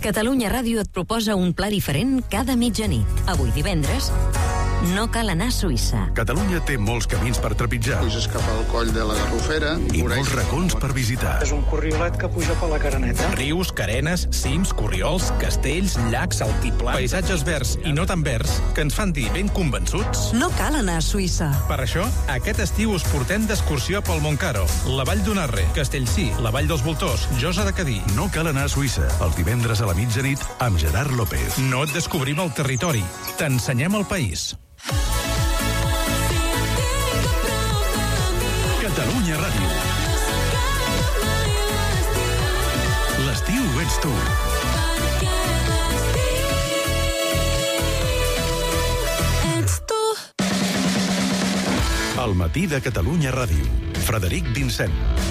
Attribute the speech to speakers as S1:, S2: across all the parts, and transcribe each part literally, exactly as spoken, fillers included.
S1: Catalunya Ràdio et proposa un pla diferent cada mitjanit. Avui divendres, no cal anar a Suïssa.
S2: Catalunya té molts camins per trepitjar.
S3: Puges cap al coll de la Garrofera.
S2: I molts racons per visitar.
S4: És un corriolet que puja per la Caraneta.
S5: Rius, carenes, cims, corriols, castells, llacs, altiplans, paisatges verds i no tan verds que ens fan dir ben convençuts.
S6: No cal anar a Suïssa.
S5: Per això, aquest estiu us portem d'excursió pel Montcaro, la Vall d'Unarre, Castellcí, la Vall dels Voltors, Josa de Cadí.
S2: No cal anar a Suïssa. Els divendres a la mitjanit amb Gerard López.
S5: No et descobrim el territori, t'ensenyem el país.
S2: Catalunya Ràdio. L'estiu ets tu. El matí de Catalunya Ràdio. Frederic Vincent.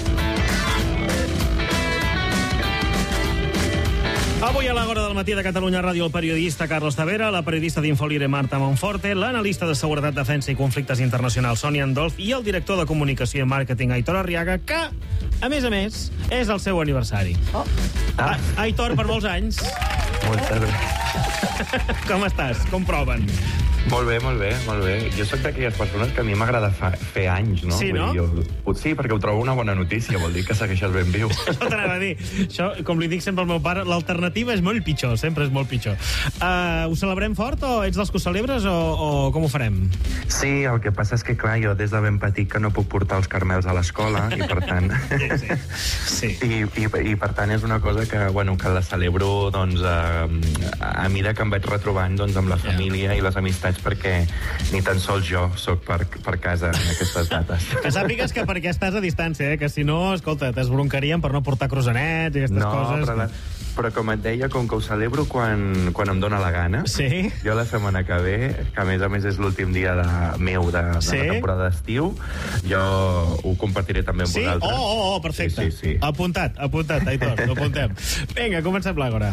S7: Avui a l'hora del matí de Catalunya Ràdio el periodista Carlos Tavera, la periodista d'Infolire Marta Monforte, l'analista de Seguretat, Defensa i Conflictes Internacionals Sònia Andolf i el director de Comunicació i Màrqueting Aitor Arriaga, que, a més a més, és el seu aniversari. Oh. Ah. Aitor, per molts anys.
S8: Moltes gràcies.
S7: Com estàs? Com proven?
S8: Molt bé, molt bé, molt bé. Jo soc d'aquelles persones que a mi m'agrada fer anys, no?
S7: Sí, no?
S8: Jo, sí, perquè ho trobo una bona notícia, vol dir que segueixes ben viu.
S7: Això t'anava a dir. Això, com li dic sempre al meu pare, l'alternativa és molt pitjor, sempre és molt pitjor. Uh, ho celebrem fort o ets dels que ho celebres o, o com ho farem?
S8: Sí, el que passa és que, clar, jo des de ben petit que no puc portar els carmels a l'escola i, per tant...
S7: Sí, sí.
S8: I, i, I, per tant, és una cosa que, bueno, que la celebro, doncs, a, a mida que em vaig retrobant, doncs, amb la família yeah. i les amistats, perquè ni tan sols jo sóc per, per casa en aquestes dates.
S7: Que sàpigues que perquè estàs a distància, eh? Que si no, escolta, t'esbroncarien per no portar croissanets i aquestes
S8: no,
S7: coses.
S8: Però, la, però com et deia, com que ho celebro quan, quan em dóna la gana,
S7: sí?
S8: Jo la setmana que ve, que a més a més és l'últim dia de, meu de, de sí? la temporada d'estiu, jo ho compartiré també amb
S7: sí?
S8: vosaltres.
S7: Oh, oh, oh, perfecte.
S8: Sí, sí, sí.
S7: Apuntat, apuntat, Aitor, ho apuntem. Vinga, comencem l'agora.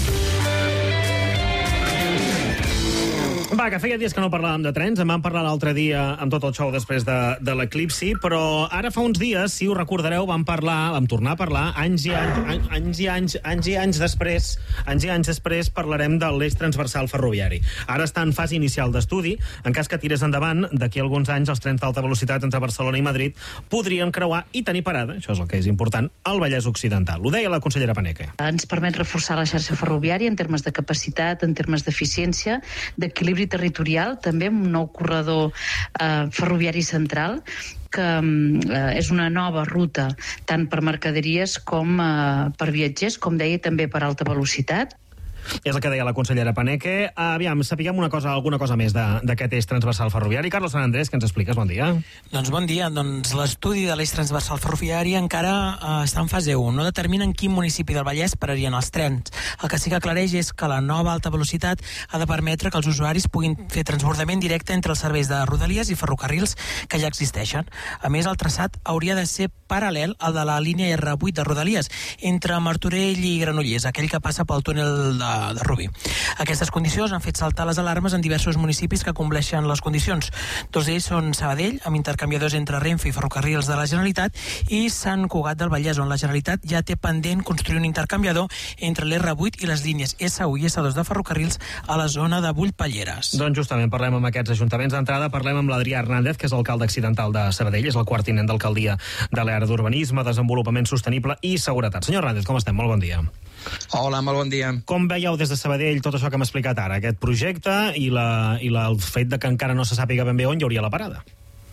S7: Va, que feia dies que no parlàvem de trens, en vam parlar l'altre dia amb tot el show després de, de l'eclipsi, però ara fa uns dies, si us recordareu, vam parlar, vam tornar a parlar, anys i anys, anys i anys, anys i anys després, anys i anys després parlarem de l'eix transversal ferroviari. Ara està en fase inicial d'estudi, en cas que tirés endavant, d'aquí a alguns anys els trens d'alta velocitat entre Barcelona i Madrid podrien creuar i tenir parada, això és el que és important, al Vallès Occidental. Ho deia la consellera Paneque.
S9: Ens permet reforçar la xarxa ferroviària en termes de capacitat, en termes d'eficiència, d'equilibri territorial, també un nou corredor eh, ferroviari central que eh, és una nova ruta tant per mercaderies com eh, per viatgers, com deia, també per alta velocitat.
S7: És el que deia la consellera Paneque. Aviam, sapiguem una cosa, alguna cosa més d'aquest eix transversal ferroviari. Carlos San Andrés, que ens expliques? Bon dia.
S10: Doncs bon dia. Doncs l'estudi de l'eix transversal ferroviari encara eh, està en fase u. No determina en quin municipi del Vallès pararien els trens. El que sí que aclareix és que la nova alta velocitat ha de permetre que els usuaris puguin fer transbordament directe entre els serveis de rodalies i ferrocarrils que ja existeixen. A més, el traçat hauria de ser paral·lel al de la línia erre vuit de rodalies entre Martorell i Granollers, aquell que passa pel túnel de de Rubí. Aquestes condicions han fet saltar les alarmes en diversos municipis que compleixen les condicions. Dos d'ells són Sabadell, amb intercanviadors entre Renfe i ferrocarrils de la Generalitat, i Sant Cugat del Vallès, on la Generalitat ja té pendent construir un intercanviador entre l'erre vuit i les línies esse u i esse dos de ferrocarrils a la zona de Bull-Pelleres.
S7: Doncs justament parlem amb aquests ajuntaments. D'entrada parlem amb l'Adrià Hernández, que és l'alcalde accidental de Sabadell, és el quart tinent d'alcaldia de l'àrea d'urbanisme, desenvolupament sostenible i seguretat. Senyor Hernández, com estem? Molt bon dia.
S11: Hola, molt bon dia.
S7: Com veieu des de Sabadell tot això que hem explicat ara, aquest projecte i, la, i la, el fet de que encara no se sàpiga ben bé on hi hauria la parada?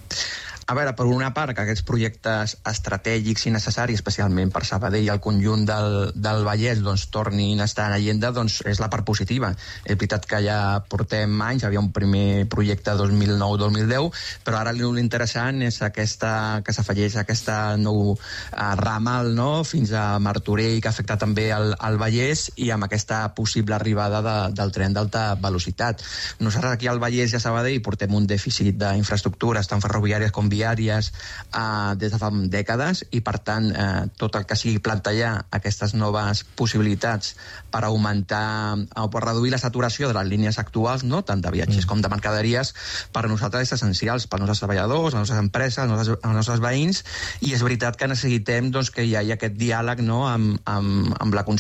S11: A veure, per una part, que aquests projectes estratègics i necessaris, especialment per Sabadell i el conjunt del, del Vallès, doncs, tornin a estar en agenda, doncs és la part positiva. És veritat que ja portem anys, hi havia un primer projecte dos mil nou dos mil deu, però ara l'interessant és aquesta, que s'afegeix aquesta nou uh, ramal, no?, fins a Martorell, que afecta també el, el Vallès, i amb aquesta possible arribada de, del tren d'alta velocitat. Nosaltres aquí al Vallès i a Sabadell portem un dèficit d'infraestructures, tant ferroviàries com viàries eh, des de fa dècades, i per tant eh, tot el que sigui plantejar aquestes noves possibilitats per augmentar o per reduir la saturació de les línies actuals, no, tant de viatgers mm. com de mercaderies, per a nosaltres és essencials, per als nostres treballadors, les nostres empreses, els nostres, els nostres veïns, i és veritat que necessitem doncs, que hi hagi aquest diàleg, no, amb, amb, amb la